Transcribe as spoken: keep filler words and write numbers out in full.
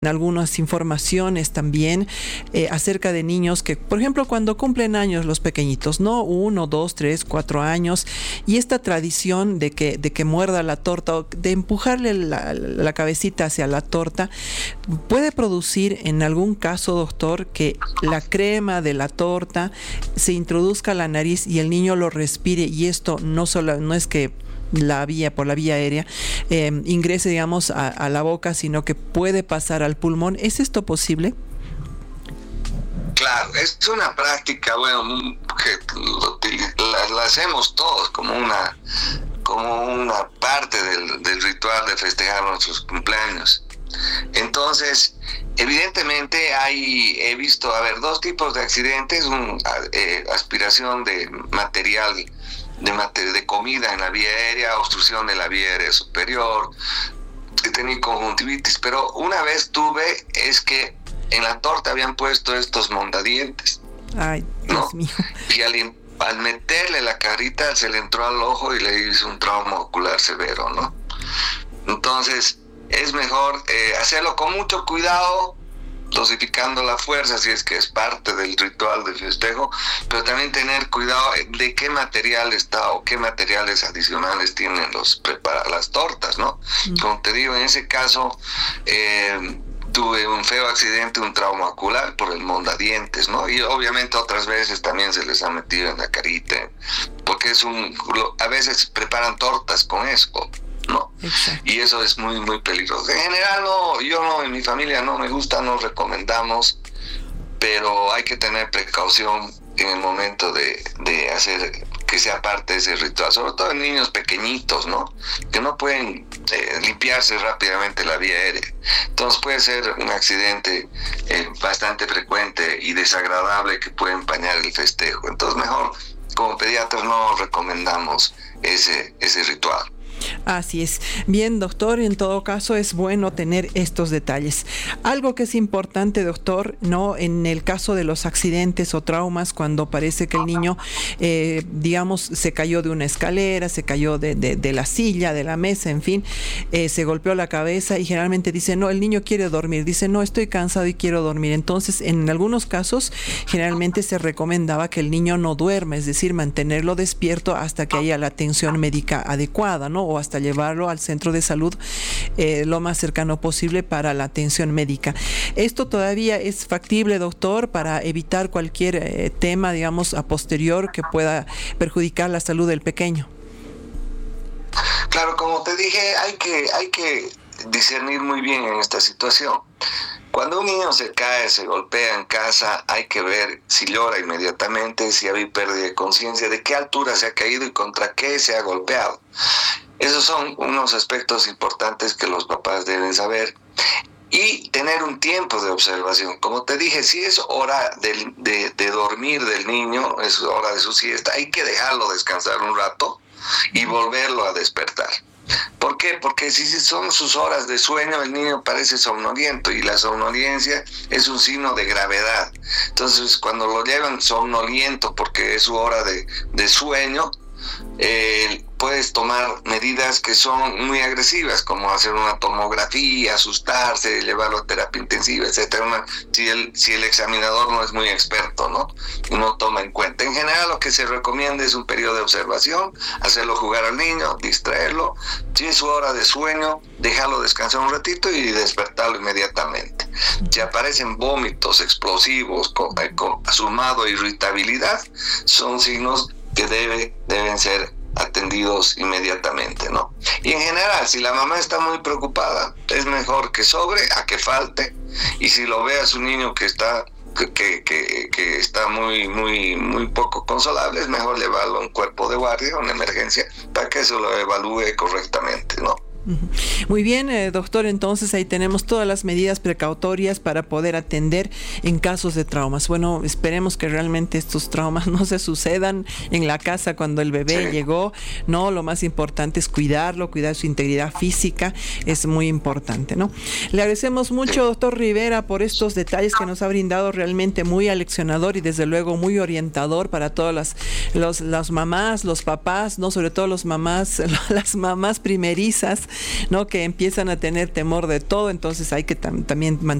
algunas informaciones también eh, acerca de niños que, por ejemplo, cuando cumplen años los pequeñitos, ¿no? Uno, dos, tres, cuatro años, y esta tradición de que, de que muerda la torta o de empujarle la, la cabecita hacia la torta, puede producir en algún caso, doctor, que la crema de la torta se introduzca a la nariz y el niño lo respire, y esto no solo, no es que la vía, por la vía aérea, eh, ingrese, digamos, a, a la boca, sino que puede pasar al pulmón. ¿Es esto posible? Claro, es una práctica, bueno, que lo, la, la hacemos todos como una, como una parte del, del ritual de festejar nuestros cumpleaños. Entonces, evidentemente hay, he visto, a ver, dos tipos de accidentes, un, eh, aspiración de material De, mater- de comida en la vía aérea, obstrucción de la vía aérea superior, que tenía conjuntivitis, pero una vez tuve es que en la torta habían puesto estos mondadientes. Ay, Dios ¿no? mío. Y al, al meterle la carita se le entró al ojo y le hizo un trauma ocular severo, ¿no? Entonces es mejor eh, hacerlo con mucho cuidado, dosificando la fuerza si es que es parte del ritual de festejo, pero también tener cuidado de qué material está o qué materiales adicionales tienen los prepara las tortas, ¿no? Mm. Como te digo, en ese caso eh, tuve un feo accidente, un trauma ocular por el mondadientes, ¿no? Y obviamente otras veces también se les ha metido en la carita, porque es un, a veces preparan tortas con eso, ¿no? Exacto. Y eso es muy muy peligroso. En general no, yo no, en mi familia no me gusta, no recomendamos, pero hay que tener precaución en el momento de, de hacer que sea parte de ese ritual, sobre todo en niños pequeñitos, ¿no? Que no pueden eh, limpiarse rápidamente la vía aérea. Entonces puede ser un accidente eh, bastante frecuente y desagradable que puede empañar el festejo. Entonces mejor, como pediatras, no recomendamos ese, ese ritual. Así es. Bien, doctor, en todo caso es bueno tener estos detalles. Algo que es importante, doctor, ¿no? En el caso de los accidentes o traumas, cuando parece que el niño, eh, digamos, se cayó de una escalera, se cayó de, de, de la silla, de la mesa, en fin, eh, se golpeó la cabeza y generalmente dice, no, el niño quiere dormir, dice, no, estoy cansado y quiero dormir. Entonces, en algunos casos, generalmente se recomendaba que el niño no duerma, es decir, mantenerlo despierto hasta que haya la atención médica adecuada, ¿no? O hasta llevarlo al centro de salud eh, lo más cercano posible para la atención médica. ¿Esto todavía es factible, doctor, para evitar cualquier eh, tema, digamos, a posterior que pueda perjudicar la salud del pequeño? Claro, como te dije, hay que, hay que discernir muy bien en esta situación. Cuando un niño se cae, se golpea en casa, hay que ver si llora inmediatamente, si hay pérdida de conciencia, de qué altura se ha caído y contra qué se ha golpeado. Esos son unos aspectos importantes que los papás deben saber. Y tener un tiempo de observación. Como te dije, si es hora de, de, de dormir del niño, es hora de su siesta, hay que dejarlo descansar un rato y volverlo a despertar. ¿Por qué? Porque si son sus horas de sueño, el niño parece somnoliento y la somnolencia es un signo de gravedad. Entonces, cuando lo llevan somnoliento porque es su hora de, de sueño, eh, puedes tomar medidas que son muy agresivas, como hacer una tomografía, asustarse, llevarlo a terapia intensiva, etcétera. Una, si el si el examinador no es muy experto, ¿no? No toma en cuenta. En general, lo que se recomienda es un periodo de observación, hacerlo jugar al niño, distraerlo. Si es su hora de sueño, dejarlo descansar un ratito y despertarlo inmediatamente. Si aparecen vómitos explosivos, con, con, sumado a irritabilidad, son signos que debe, deben ser atendidos inmediatamente, ¿no? Y en general, si la mamá está muy preocupada, es mejor que sobre a que falte, y si lo ve a su niño que está que, que, que, que está muy muy muy poco consolable, es mejor llevarlo a un cuerpo de guardia, a una emergencia, para que se lo evalúe correctamente, ¿no? Muy bien, eh, doctor, entonces ahí tenemos todas las medidas precautorias para poder atender en casos de traumas. Bueno, esperemos que realmente estos traumas no se sucedan en la casa cuando el bebé sí. llegó. No, lo más importante es cuidarlo, cuidar su integridad física, es muy importante, ¿no? Le agradecemos mucho, doctor Rivera, por estos detalles que nos ha brindado, realmente muy aleccionador y desde luego muy orientador para todas las, los, las mamás, los papás, no, sobre todo los mamás, las mamás primerizas, ¿no? Que empiezan a tener temor de todo, entonces hay que tam- también